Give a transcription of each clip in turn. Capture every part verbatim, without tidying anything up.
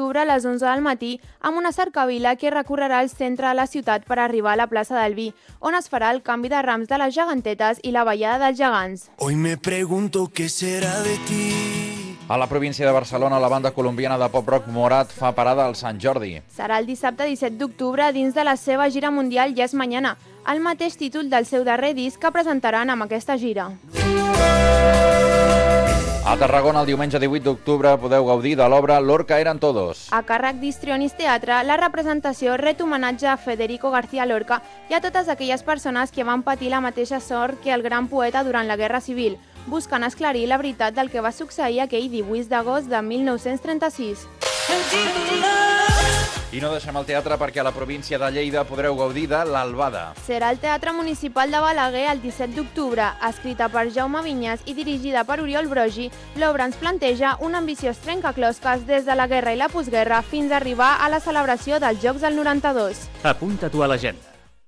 d'octubre a les onze del matí amb una cercavila que recorrerà el centre de la ciutat per arribar a la plaça del Vi, on es farà el canvi de rams de les gegantetes i la ballada dels gegants. Hoy me pregunto qué será de ti. A la província de Barcelona, la banda colombiana de pop-rock Morat fa parada al Sant Jordi. Serà el dissabte disset d'octubre dins de la seva gira mundial Ja és Mañana, el mateix títol del seu darrer disc que presentaran amb aquesta gira. A Tarragona, el diumenge divuit d'octubre, podeu gaudir de l'obra Lorca eran todos. A càrrec d'Histrionis Teatre, la representació ret homenatge a Federico García Lorca i a totes aquelles persones que van patir la mateixa sort que el gran poeta durant la Guerra Civil, buscant esclarir la veritat del que va succeir aquell divuit d'agost de mil nou-cents trenta-sis. I no deixem el teatre perquè a la província de Lleida podreu gaudir de l'Albada. Serà el Teatre Municipal de Balaguer el disset d'octubre, escrita per Jaume Vinyes i dirigida per Oriol Brogi. L'obra ens planteja un ambiciós trencaclosques des de la guerra i la postguerra fins a arribar a la celebració dels Jocs del noranta-dos. Apunta-t'ho a l'agenda.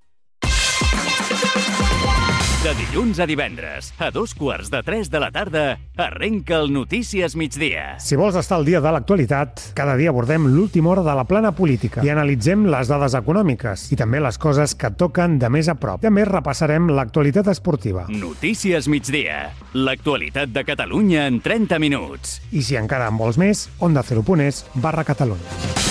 De dilluns a divendres, a dos quarts de tres de la tarda, arrenca el Notícies Migdia. Si vols estar al dia de l'actualitat, cada dia abordem l'última hora de la plana política i analitzem les dades econòmiques i també les coses que toquen de més a prop. També repassarem l'actualitat esportiva. Notícies Migdia, l'actualitat de Catalunya en trenta minuts. I si encara en vols més, onda cero punt es barra Catalunya.